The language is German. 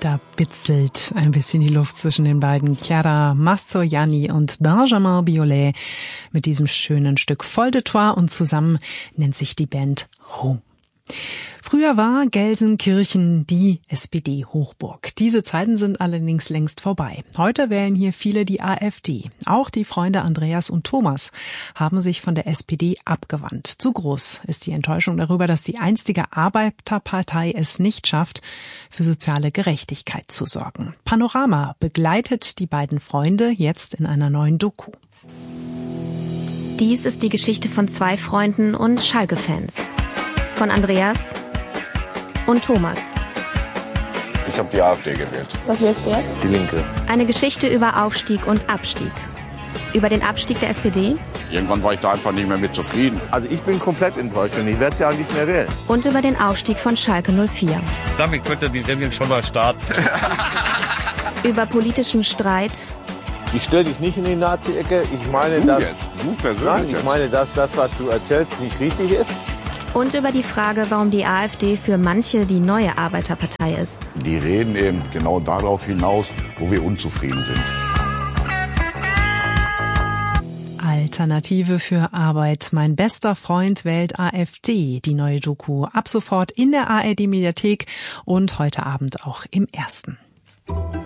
Da bitzelt ein bisschen die Luft zwischen den beiden, Chiara Mastroianni und Benjamin Biolay, mit diesem schönen Stück Fol de Toi, und zusammen nennt sich die Band Ruhm. Früher war Gelsenkirchen die SPD-Hochburg. Diese Zeiten sind allerdings längst vorbei. Heute wählen hier viele die AfD. Auch die Freunde Andreas und Thomas haben sich von der SPD abgewandt. Zu groß ist die Enttäuschung darüber, dass die einstige Arbeiterpartei es nicht schafft, für soziale Gerechtigkeit zu sorgen. Panorama begleitet die beiden Freunde jetzt in einer neuen Doku. Dies ist die Geschichte von zwei Freunden und Schalke-Fans. Von Andreas und Thomas. Ich habe die AfD gewählt. Was wählst du jetzt? Die Linke. Eine Geschichte über Aufstieg und Abstieg. Über den Abstieg der SPD. Irgendwann war ich da einfach nicht mehr mit zufrieden. Also ich bin komplett enttäuscht und ich werde sie auch nicht mehr wählen. Und über den Aufstieg von Schalke 04. Damit könnte die Sendung schon mal starten. Über politischen Streit. Ich stelle dich nicht in die Nazi-Ecke. Ich meine, Du persönlich? Nein, ich meine, dass das, was du erzählst, nicht richtig ist. Und über die Frage, warum die AfD für manche die neue Arbeiterpartei ist. Die reden eben genau darauf hinaus, wo wir unzufrieden sind. Alternative für Arbeit. Mein bester Freund wählt AfD. Die neue Doku ab sofort in der ARD-Mediathek und heute Abend auch im Ersten.